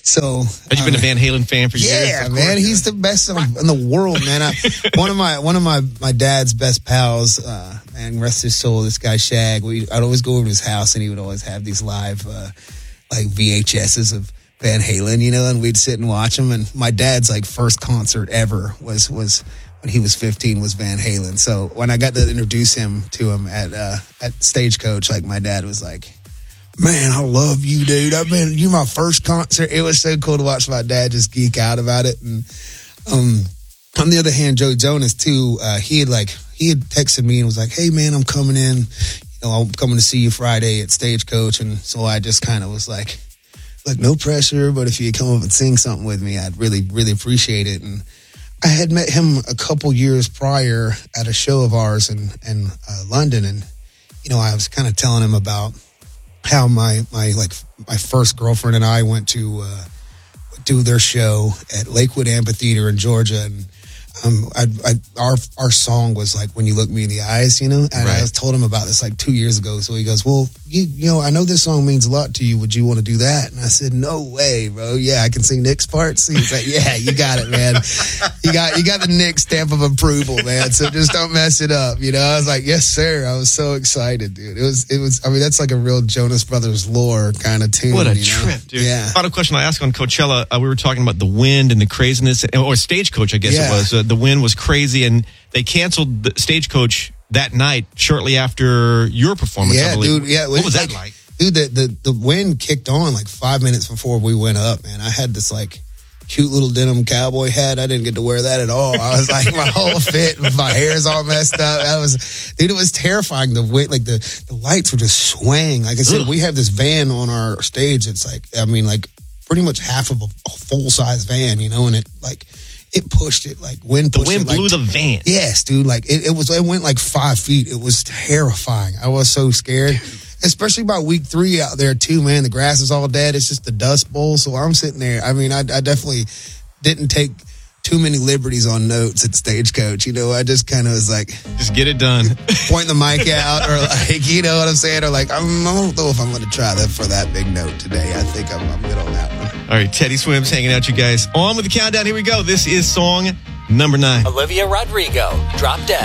So, but you've been a Van Halen fan for years. Yeah, man, he's the best in the world, man. One of my dad's best pals, man, rest his soul, this guy Shag. I'd always go over to his house, and he would always have these live, like VHSs of Van Halen, you know, and we'd sit and watch them. And my dad's like first concert ever was when he was 15 was Van Halen. So when I got to introduce him to him at Stagecoach, like my dad was like, man, I love you, dude. You're my first concert. It was so cool to watch my dad just geek out about it. And on the other hand, Joe Jonas too, he had texted me and was like, hey man, I'm coming in. You know, I'm coming to see you Friday at Stagecoach. And so I just kind of was like, look, no pressure, but if you come up and sing something with me, I'd really, really appreciate it. And I had met him a couple years prior at a show of ours in London. And, you know, I was kind of telling him about how my first girlfriend and I went to do their show at Lakewood Amphitheater in Georgia. And our song was like When You Look Me in the Eyes, you know, and right. I told him about this like 2 years ago. So he goes, well, you know, I know this song means a lot to you. Would you want to do that? And I said, no way, bro. Yeah, I can sing Nick's parts. He's like, yeah, you got it, man. You got the Nick stamp of approval, man. So just don't mess it up. You know, I was like, yes, sir. I was so excited, dude. It was, I mean, that's like a real Jonas Brothers lore kind of tune. What a trip, dude. Yeah. Final question I asked on Coachella, we were talking about the wind and the craziness, or Stagecoach, I guess it was. The wind was crazy, and they canceled the Stagecoach that night shortly after your performance, I believe. Dude. Yeah, what was that like? Dude, the wind kicked on like 5 minutes before we went up, man. I had this like cute little denim cowboy hat. I didn't get to wear that at all. I was like, my whole fit, my hair's all messed up. It was terrifying. The wind, like the lights were just swaying. Like I said, we have this van on our stage. It's like, I mean, like pretty much half of a full size van, you know, and it pushed it like wind. The wind blew the van. Yes, dude. Like it went like 5 feet. It was terrifying. I was so scared, especially by week 3 out there too, man. The grass is all dead. It's just the Dust Bowl. So I'm sitting there. I mean, I definitely didn't take too many liberties on notes at Stagecoach. You know, I just kind of was like, just get it done. Pointing the mic out, or like, you know what I'm saying? Or like, I don't know if I'm going to try that for that big note today. I think I'm good on that one. All right, Teddy Swims hanging out, you guys. On with the countdown. Here we go. This is song number 9. Olivia Rodrigo, Drop Dead.